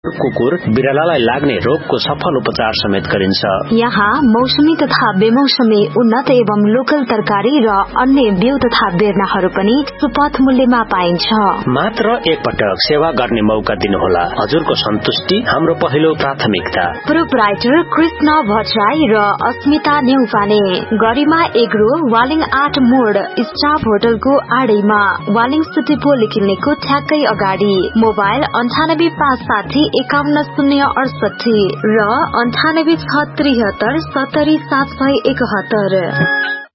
कुकुर बिरालालाई लाग्ने रोगको सफल उपचार समेत गरिन्छ। यहाँ मौसमी तथा बेमौसमी उन्नत एवं लोकल तरकारी र अन्य बिउ तथा बेर्नाहरू पनि सुपथ मूल्यमा पाइन्छ। मात्र एकपटक सेवा गर्ने मौका दिनुहोला। हजुरको सन्तुष्टि हाम्रो पहिलो प्राथमिकता। प्रोपराइटर कृष्ण भट्टराई र अस्मिता नेउपाने, गरिमा एग्रो, वालिङ 8 मोड स्टाफ होटलको आडैमा, वालिङ सिटी पोली क्लिनिकको ठ्याक्कै अगाडि। मोबाइल 9857510768 र 9863770771।